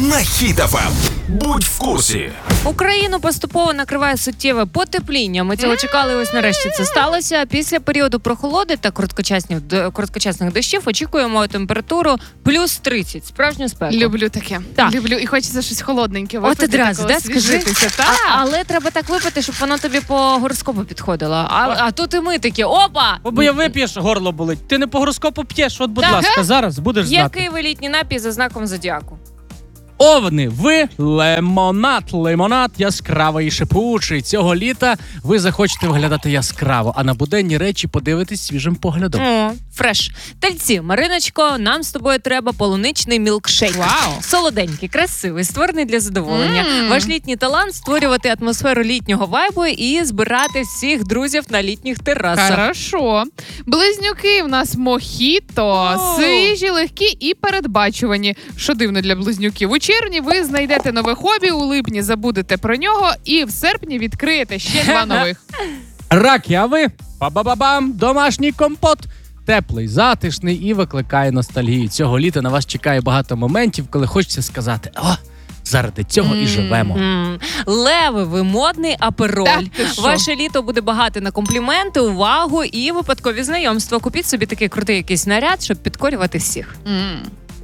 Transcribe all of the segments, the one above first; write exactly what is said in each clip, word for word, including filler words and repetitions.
на Хіт еф ем. Будь в курсі. Україну поступово накриває суттєве потепління. Ми цього чекали, ось нарешті це сталося. Після періоду прохолоди та короткочасних, короткочасних дощів очікуємо температуру плюс тридцять. Справжню спеку. Люблю таке. Так. Люблю. І хочеться щось холодненьке От випити. одразу, да, скажи. А, А, але треба так випити, щоб воно тобі по гороскопу підходило. А, а тут і ми такі, опа! Бо я вип'єш, горло болить. Ти не по гороскопу п'єш, от, будь Так. ласка, зараз будеш знати. Який ви літній напій за знаком зодіаку? Овни, ви лимонад, лимонад яскравий і шипучий. Цього літа ви захочете виглядати яскраво, а на буденні речі подивитись свіжим поглядом. О, фреш. Тельці, Мариночко, нам з тобою треба полуничний мілкшейк. Вау. Солоденький, красивий, створений для задоволення. Mm. Ваш літній талант – створювати атмосферу літнього вайбу і збирати всіх друзів на літніх терасах. Хорошо. Близнюки в нас мохіто. О. Свіжі, легкі і передбачувані. Що дивно для близнюків. У червні ви знайдете нове хобі, у липні забудете про нього і в серпні відкриєте ще два нових. Раки, а ви? Ба-ба-ба-бам! Домашній компот. Теплий, затишний і викликає ностальгію. Цього літа на вас чекає багато моментів, коли хочеться сказати: о, заради цього і живемо. М. Леви, ви модний апероль. Так, ти що? Ваше літо буде багато на компліменти, увагу і випадкові знайомства. Купіть собі такий крутий якийсь наряд, щоб підкорювати всіх. М.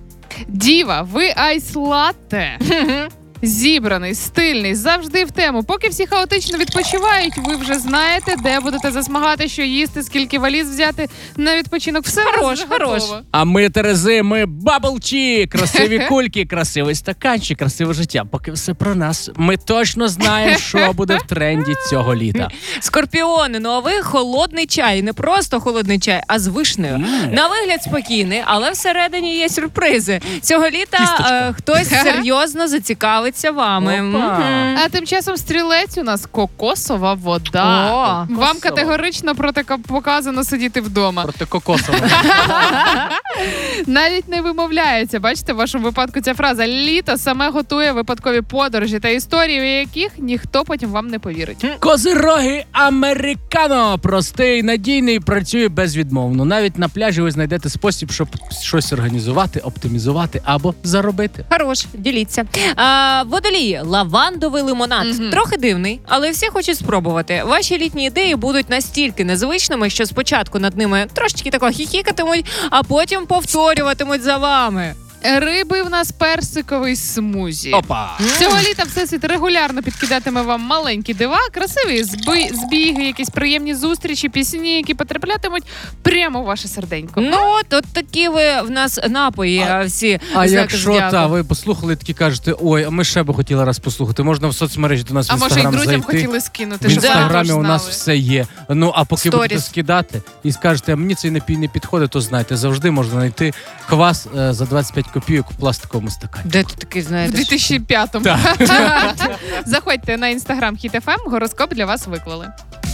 Діва, ви айс-латте. Зібраний, стильний, завжди в тему. Поки всі хаотично відпочивають, ви вже знаєте, де будете засмагати, що їсти, скільки валіз взяти на відпочинок. Все Хорош, вже хорош. готово. А ми, Терези, ми баблчі, красиві кульки, красивий стаканчик, красиве життя. Поки все про нас. Ми точно знаємо, що буде в тренді цього літа. Скорпіони, ну а ви холодний чай. Не просто холодний чай, а з вишнею. Mm. На вигляд спокійний, але всередині є сюрпризи. Цього літа Кісточка. е, хтось серйозно зацікавиться вами. Опа. Мгм. А тим часом стрілець у нас кокосова вода. О, Вам кокосова. категорично протипоказано сидіти вдома. Проти кокосового. Навіть не вимовляється. Бачите, в вашому випадку ця фраза «літо саме готує випадкові подорожі та історії, у яких ніхто потім вам не повірить». Козироги американо. Простий, надійний, працює безвідмовно. Навіть на пляжі ви знайдете спосіб, щоб щось організувати, оптимізувати або заробити. Хорош, діліться. А, водолії, лавандовий лимонад. Мгм. Трохи дивний, але всі хочуть спробувати. Ваші літні ідеї будуть настільки незвичними, що спочатку над ними трошечки тако хіхікатимуть, а потім повторюватимуть за вами. Риби в нас персиковий смузі. Опа! Цього літа Всесвіт регулярно підкидатиме вам маленькі дива, красиві зби- збіги, якісь приємні зустрічі, пісні, які потраплятимуть прямо в ваше серденько. Ну от, от такі ви в нас напої а, всі. А знаки якщо зодіаку. та ви послухали, такі кажете, ой, а ми ще би хотіли раз послухати. Можна в соцмережі до нас в А може і інстаграм друзям зайти. хотіли скинути, В щоб вони інстаграмі теж у нас знали. все є. Ну а поки Сторіс. будете скидати і скажете, а мені цей напій не підходить, то знайте, завжди можна знайти квас е, за двадцять п'ять копійок у пластиковому стакані. Де ти такий В знаєш? дві тисячі п'ятому. Заходьте на інстаграм Хіт еф ем, гороскоп для вас виклали.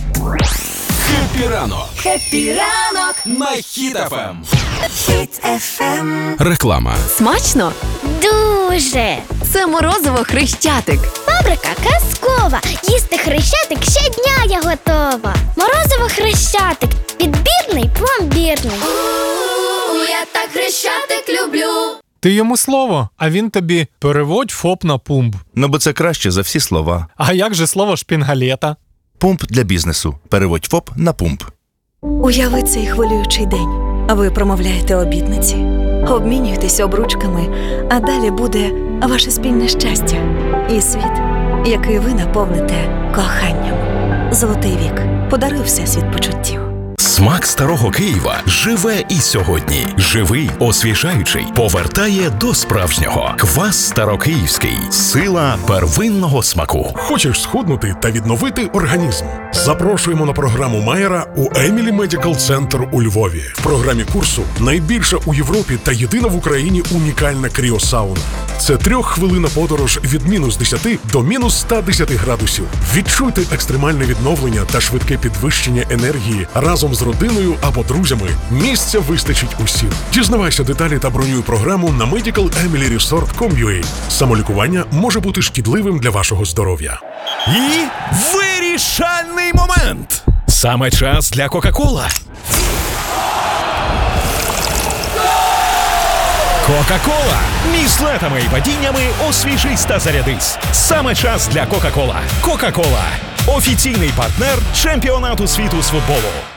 Хеппі ранок. Хеппі ранок на Хіт еф ем. Хіт еф ем. Реклама. Смачно? Дуже! Це морозиво Хрещатик. Фабрика казкова. Їсти Хрещатик щодня я готова. Морозиво Хрещатик. Підбірний, пломбірний. Я так Хрещатик люблю. Ти йому слово, а він тобі переводь ФОП на пумп. Ну, бо це краще за всі слова. А як же слово шпінгалета? Пумп для бізнесу. Переводь ФОП на пумп. Уяви цей хвилюючий день. Ви промовляєте обітниці, обмінюєтесь обручками, а далі буде ваше спільне щастя і світ, який ви наповните коханням. Золотий вік подарує всесвіт почуттів. Смак старого Києва живе і сьогодні. Живий, освіжаючий, повертає до справжнього. Квас старокиївський. Сила первинного смаку. Хочеш схуднути та відновити організм? Запрошуємо на програму Майера у Емілі Медикал Центр у Львові. В програмі курсу найбільша у Європі та єдина в Україні унікальна кріосауна. Це трьоххвилинна подорож від мінус десяти до мінус ста десяти градусів. Відчуйте екстремальне відновлення та швидке підвищення енергії разом з родиною або друзями. Місця вистачить усім. Дізнавайся деталі та бронюй програму на медикал емілі ресорт крапка ком крапка ю а. Самолікування може бути шкідливим для вашого здоров'я. І вирішальний момент. Саме час для Кока-Кола. Кока-кола. Між злетами і падіннями освіжись та зарядись. Саме час для Кока-кола. Кока-кола. Офіційний партнер чемпіонату світу з футболу.